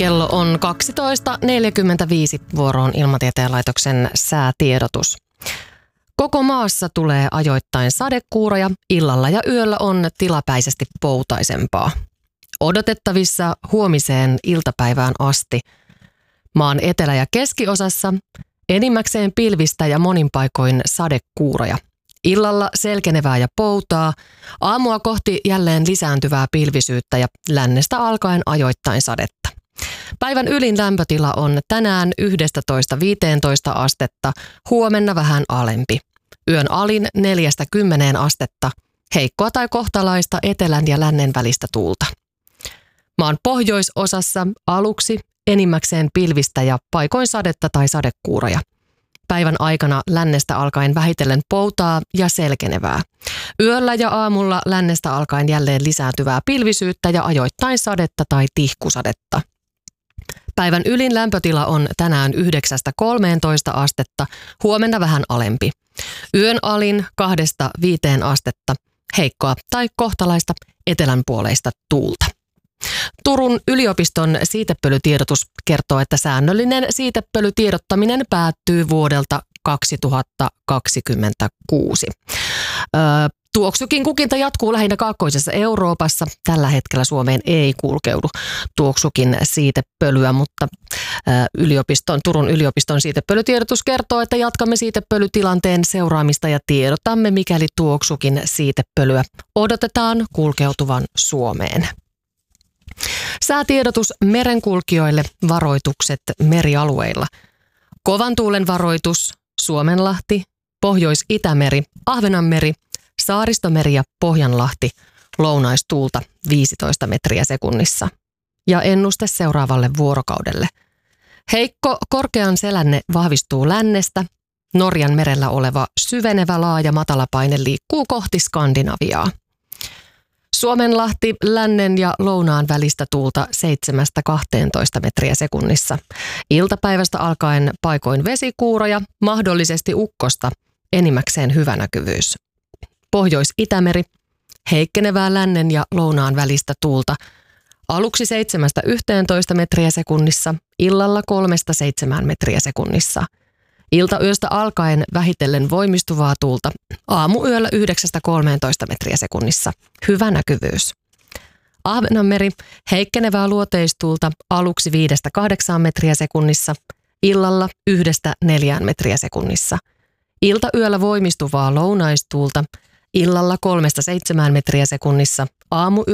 Kello on 12.45, vuoroon Ilmatieteen laitoksen säätiedotus. Koko maassa tulee ajoittain sadekuuroja, illalla ja yöllä on tilapäisesti poutaisempaa. Odotettavissa huomiseen iltapäivään asti. Maan etelä- ja keskiosassa enimmäkseen pilvistä ja monin paikoin sadekuuroja. Illalla selkenevää ja poutaa, aamua kohti jälleen lisääntyvää pilvisyyttä ja lännestä alkaen ajoittain sadetta. Päivän ylin lämpötila on tänään 11-15 astetta, huomenna vähän alempi. Yön alin 4-10 astetta, heikkoa tai kohtalaista etelän ja lännen välistä tuulta. Maan pohjoisosassa aluksi enimmäkseen pilvistä ja paikoin sadetta tai sadekuuroja. Päivän aikana lännestä alkaen vähitellen poutaa ja selkenevää. Yöllä ja aamulla lännestä alkaen jälleen lisääntyvää pilvisyyttä ja ajoittain sadetta tai tihkusadetta. Päivän ylin lämpötila on tänään 9-13 astetta, huomenna vähän alempi. Yön alin 2-5 astetta, heikkoa tai kohtalaista etelänpuoleista tuulta. Turun yliopiston siitepölytiedotus kertoo, että säännöllinen siitepölytiedottaminen päättyy vuodelta 2026. Tuoksukin kukinta jatkuu lähinnä kaakkoisessa Euroopassa. Tällä hetkellä Suomeen ei kulkeudu tuoksukin siitepölyä, mutta Turun yliopiston siitepölytiedotus kertoo, että jatkamme siitepölytilanteen seuraamista ja tiedotamme, mikäli tuoksukin siitepölyä odotetaan kulkeutuvan Suomeen. Säätiedotus merenkulkijoille, varoitukset merialueilla. Kovan tuulen varoitus Suomenlahti, Pohjois-Itämeri, Ahvenanmeri, Saaristomeri ja Pohjanlahti, lounaistuulta 15 metriä sekunnissa. Ja ennuste seuraavalle vuorokaudelle. Heikko korkean selänne vahvistuu lännestä. Norjan merellä oleva syvenevä laaja matalapaine liikkuu kohti Skandinaviaa. Suomenlahti lännen ja lounaan välistä tuulta 7-12 metriä sekunnissa. Iltapäivästä alkaen paikoin vesikuuroja, mahdollisesti ukkosta, enimmäkseen hyvä näkyvyys. Pohjois-Itämeri, heikkenevää lännen ja lounaan välistä tuulta. Aluksi 7-11 metriä sekunnissa, illalla 3-7 metriä sekunnissa. Iltayöstä alkaen vähitellen voimistuvaa tuulta, aamuyöllä 9-13 metriä sekunnissa. Hyvä näkyvyys. Ahvenanmeri, heikkenevää luoteistuulta, aluksi 5-8 metriä sekunnissa, illalla 1-4 metriä sekunnissa. Iltayöllä voimistuvaa lounaistuulta, illalla 3-7 metriä sekunnissa,